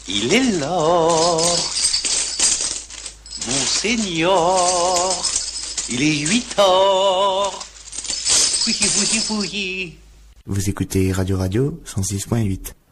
Il est l'or, Monseigneur, il est 8 heures. Oui, oui, oui. Vous écoutez Radio 106.8.